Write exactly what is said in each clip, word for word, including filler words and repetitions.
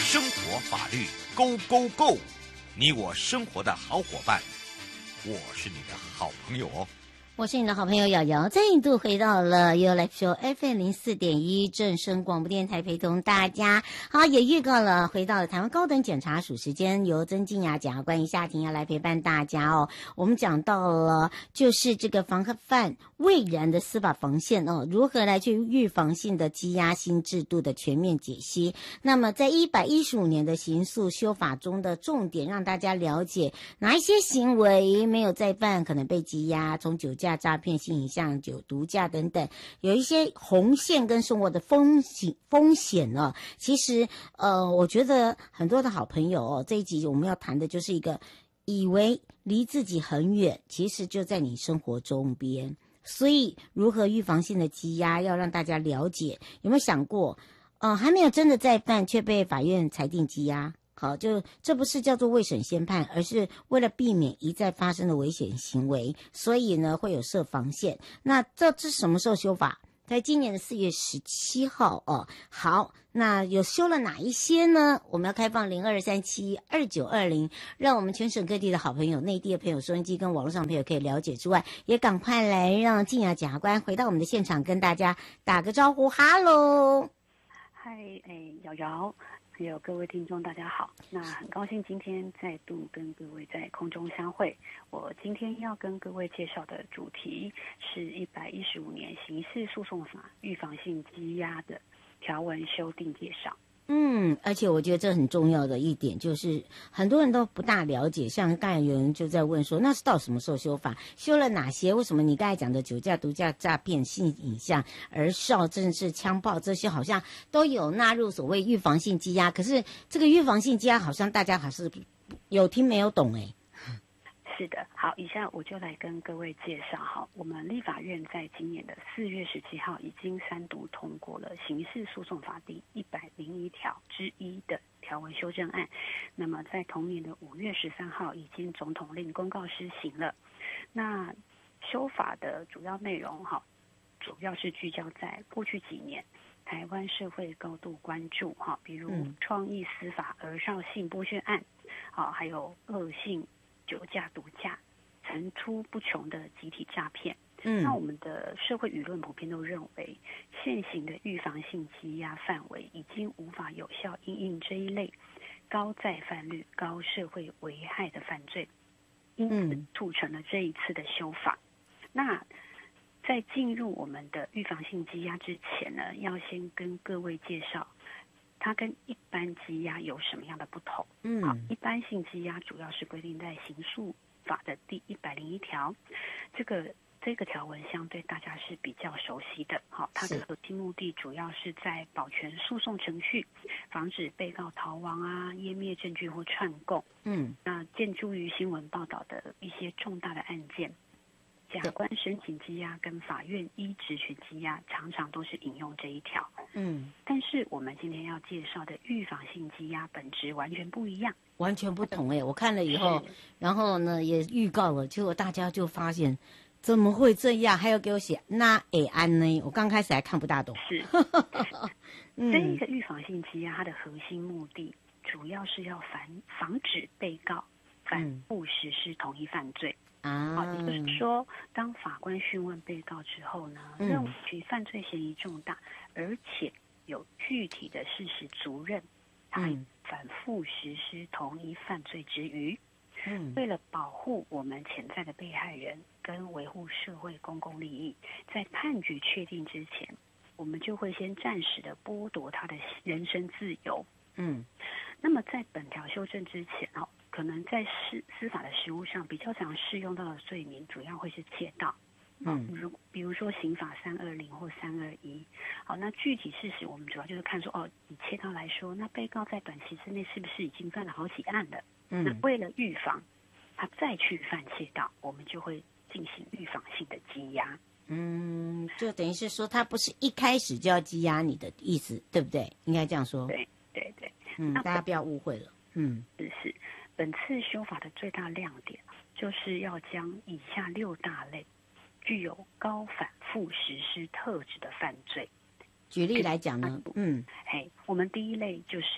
生活法律 Go Go Go， 你我生活的好伙伴，我是你的好朋友哦。 我是你的好朋友瑶瑶，再度回到了 You Life Show F M 零四点一正声广播电台，陪同大家。好，也预告了回到了台湾高等检察署时间，由曾静雅检察官一夏庭要来陪伴大家哦。我们讲到了就是这个防范未然的司法防线哦，如何来去预防性的羁押新制度的全面解析。那么在一百一十五年的刑诉修法中的重点，让大家了解哪一些行为没有再犯可能被羁押，从酒驾、诈骗、性影像、酒毒驾等等，有一些红线跟生活的风险风险呢。其实，呃，我觉得很多的好朋友哦，这一集我们要谈的就是一个以为离自己很远，其实就在你生活周边。所以，如何预防性的羁押，要让大家了解。有没有想过，呃，还没有真的再犯，却被法院裁定羁押？好，就这不是叫做未审先判，而是为了避免一再发生的危险行为，所以呢会有设防线。那这这什么时候修法？在今年的四月十七号哦。好，那有修了哪一些呢？我们要开放零二三七二九二零，让我们全省各地的好朋友、内地的朋友、收音机跟网络上的朋友可以了解之外，也赶快来让静雅检察官回到我们的现场，跟大家打个招呼。哈喽， 嗨，哎，瑶瑶。还有各位听众，大家好。那很高兴今天再度跟各位在空中相会。我今天要跟各位介绍的主题是一百一十五年刑事诉讼法预防性羁押的条文修订介绍。 嗯，而且我觉得这很重要的一点就是，很多人都不大了解。像刚才有人就在问说，那是到什么时候修法？修了哪些？为什么你刚才讲的酒驾、毒驾、诈骗、性影像、儿少、政治、枪炮这些，好像都有纳入所谓预防性羁押？可是这个预防性羁押，好像大家还是有听没有懂哎、欸。 是的，好，以下我就来跟各位介绍哈，我们立法院在今年的四月十七号已经三读通过了刑事诉讼法第一百零一条之一的条文修正案，那么在同年的五月十三号已经总统令公告施行了。那修法的主要内容哈，主要是聚焦在过去几年台湾社会高度关注哈，比如创意司法儿少性剥削案，啊，还有恶性酒驾、毒驾层出不穷的集体诈骗。嗯，那我们的社会舆论普遍都认为，现行的预防性羁押范围已经无法有效因应这一类高再犯率、高社会危害的犯罪，因此促成了这一次的修法。那在进入我们的预防性羁押之前呢，要先跟各位介绍它跟一般羁押有什么样的不同？嗯，好，一般性羁押主要是规定在刑诉法的第一百零一条，这个这个条文相对大家是比较熟悉的。好，它的核心目的主要是在保全诉讼程序，防止被告逃亡啊、湮灭证据或串供。嗯，那见诸于新闻报道的一些重大的案件，甲官申请羁押跟法院依职权羁押常常都是引用这一条。嗯，但是我们今天要介绍的预防性羁押本质完全不一样， 完全不同哎、欸！我看了以后，然后呢也预告了，结果大家就发现怎么会这样？还有给我写那诶安呢？我刚开始还看不大懂。 是，嗯、这一个预防性羁押它的核心目的主要是要防防止被告反复实施同一犯罪。啊，好，也就是说，当法官讯问被告之后呢，嗯、认为其犯罪嫌疑重大，而且有具体的事实足认，他反复实施同一犯罪之余，嗯，为了保护我们潜在的被害人跟维护社会公共利益，在判决确定之前，我们就会先暂时的剥夺他的人身自由。嗯，那么在本条修正之前哦。可能在司司法的实务上比较常适用到的罪名，主要会是窃盗。嗯，如比如说刑法三二零或三二一。好，那具体事实我们主要就是看说，哦，以窃盗来说，那被告在短期之内是不是已经犯了好几案了？嗯，那为了预防他再去犯窃盗，我们就会进行预防性的羁押。 嗯，就等于是说，他不是一开始就要羁押你的意思，对不对？应该这样说。 对对对， 嗯，大家不要误会了。嗯， 是是。本次修法的最大亮点，就是要将以下六大类具有高反复实施特质的犯罪， 举例来讲呢，嗯， 嘿，我们第一类就是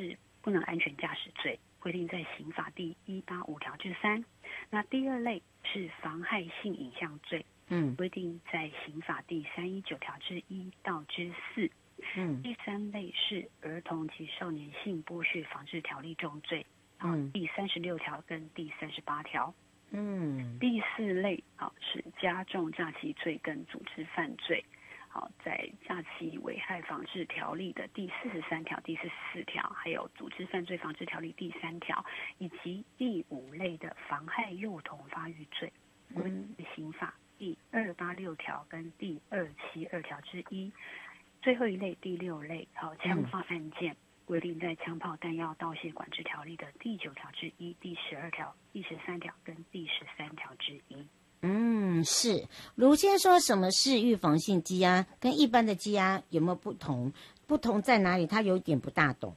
不能安全驾驶罪，规定在刑法第一八五条之三。那第二类是妨害性影像罪， 嗯规定在刑法第三一九条之一到之四。 嗯第三类是儿童及少年性剥削防治条例重罪，啊， 嗯第三十六条跟第三十八条。 嗯第四类啊是加重诈欺罪跟组织犯罪，好，在诈欺危害防治条例的第四十三条、第四十四条，还有组织犯罪防治条例第三条，以及第五类的妨害幼童发育罪，规定刑法第二八六条跟第二七二条之一。最后一类第六类，好，枪炮案件，规定在枪炮弹药盗窃管制条例的第九条之一、第十二条、第十三条跟第十三条之一。 嗯，是。卢先说什么是预防性羁押，跟一般的羁押有没有不同？不同在哪里？他有点不大懂。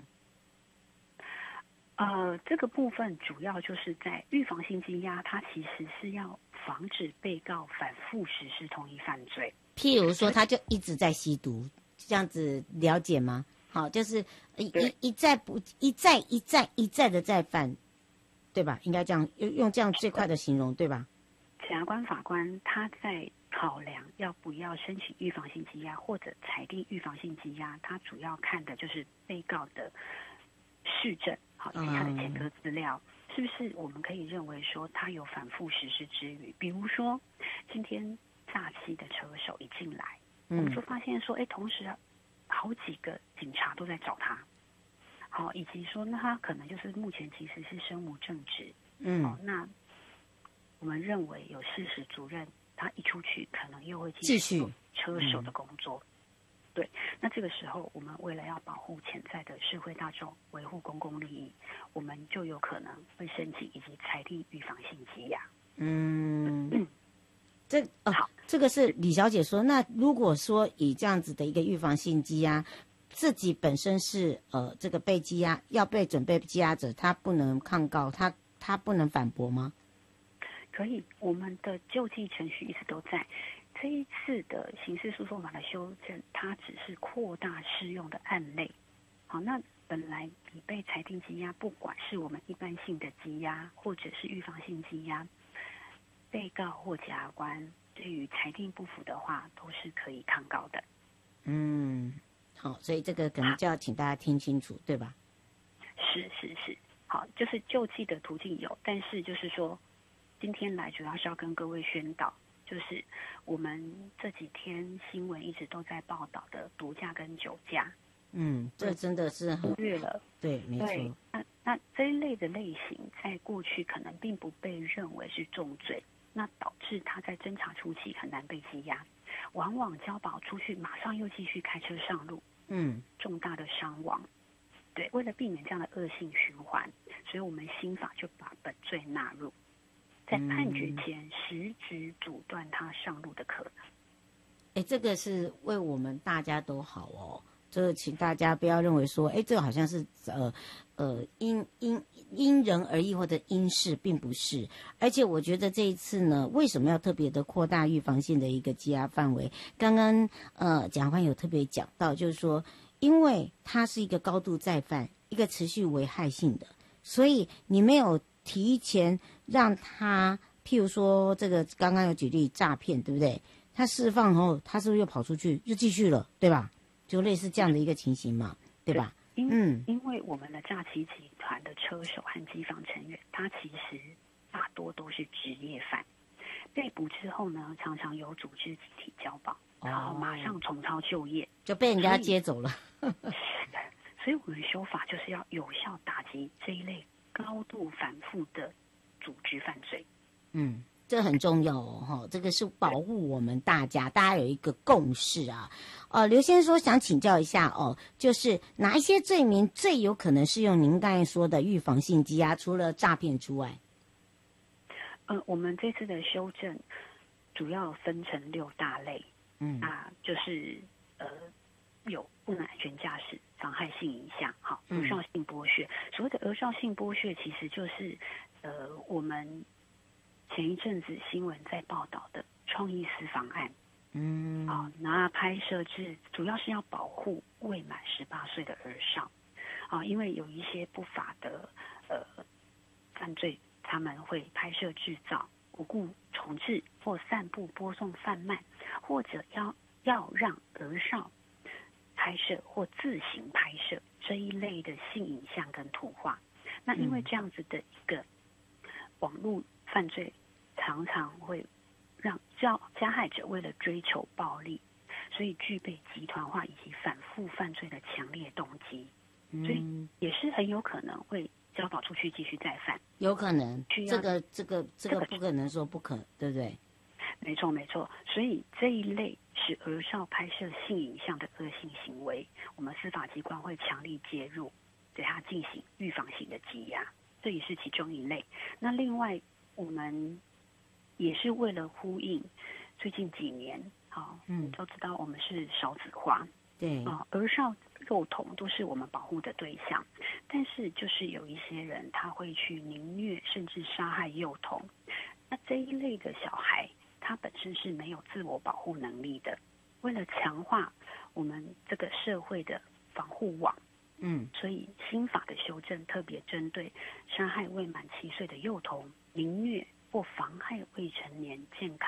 呃，这个部分主要就是在预防性羁押，它其实是要防止被告反复实施同一犯罪。 譬如说，他就一直在吸毒，这样子了解吗？好，就是一一一再不一再一再一再的再犯，对吧？应该这样用用这样最快的形容，对吧？ 检察官、法官他在考量要不要申请预防性羁押或者裁定预防性羁押，他主要看的就是被告的事证，好，以及他的前科资料，嗯、是不是我们可以认为说他有反复实施之余？比如说，今天诈欺的车手一进来， 嗯、 我们就发现说，哎，同时好几个警察都在找他，好，以及说，那他可能就是目前其实是身无正职， 嗯， 好，那我们认为有事实足认，他一出去可能又会继续做车手的工作。嗯、对，那这个时候我们为了要保护潜在的社会大众，维护公共利益，我们就有可能会申请以及裁定预防性羁押。 嗯，嗯这哦，好，这个是李小姐说。那如果说以这样子的一个预防性羁押，自己本身是呃这个被羁押要被准备羁押者，他不能抗告，他他不能反驳吗？ 可以，我们的救济程序一直都在。这一次的刑事诉讼法的修正，它只是扩大适用的案类。好，那本来你被裁定羁押，不管是我们一般性的羁押，或者是预防性羁押，被告或检察官对于裁定不服的话，都是可以抗告的。 嗯，好，所以这个可能就要请大家听清楚，对吧？ 是是是，好，就是救济的途径有，但是就是说。今天来主要是要跟各位宣导，就是我们这几天新闻一直都在报道的毒驾跟酒驾。 嗯，这真的是忽略了。 对，没错。 对，那那这一类的类型，在过去可能并不被认为是重罪，那导致他在侦查初期很难被羁押，往往交保出去，马上又继续开车上路， 嗯， 重大的伤亡。对，为了避免这样的恶性循环，所以我们新法就把本罪纳入。在判决前实质阻断他上路的可能。 哎，这个是为我们大家都好哦。这个请大家不要认为说，哎，这个好像是呃呃因因因人而异或者因事，并不是。而且我觉得这一次呢，为什么要特别的扩大预防性的一个羁押范围？刚刚呃检察官有特别讲到，就是说，因为它是一个高度再犯、一个持续危害性的，所以你没有提前让他，譬如说这个刚刚有举例诈骗，对不对？他释放后，他是不是又跑出去又继续了，对吧？就类似这样的一个情形嘛，对吧？ 因嗯， 因为我们的诈欺集团的车手和机房成员，他其实大多都是职业犯，被捕之后呢，常常有组织集体交保，然后马上重操旧业， 就被人家接走了。 是的，所以我们修法就是要有效打击这一类高度反复的组织犯罪。 嗯，这很重要哦，哈，这个是保护我们大家，大家有一个共识啊。呃，刘先生说想请教一下哦，就是哪一些罪名最有可能适用您刚才说的预防性羁押，除了诈骗之外？ 呃，我们这次的修正主要分成六大类， 嗯， 啊，就是呃有不能安全驾驶、妨害性影响，好，儿少性剥削。所谓的儿少性剥削，其实就是呃我们前一阵子新闻在报道的创意私房案， 嗯， 啊，那拍摄至主要是要保护未满十八岁的儿少， 啊，因为有一些不法的呃犯罪，他们会拍摄制造、无故重制或散布、播送、贩卖，或者要要让儿少拍摄或自行拍摄这一类的性影像跟图画。那因为这样子的一个网络犯罪，常常会让加加害者为了追求暴利，所以具备集团化以及反复犯罪的强烈动机，所以也是很有可能会交保出去继续再犯。 有可能， 需要这个这个这个这个不可能说不可，对不对？ 没错没错，所以这一类使儿少拍摄性影像的恶性行为，我们司法机关会强力介入，对他进行预防性的羁押，这也是其中一类。那另外，我们也是为了呼应最近几年，好、哦，嗯，都知道我们是少子化， 对啊、哦，儿少幼童都是我们保护的对象，但是就是有一些人他会去凌虐甚至杀害幼童，那这一类的小孩，他本身是没有自我保护能力的。为了强化我们这个社会的防护网，嗯，所以新法的修正特别针对杀害未满七岁的幼童、凌虐或妨害未成年健康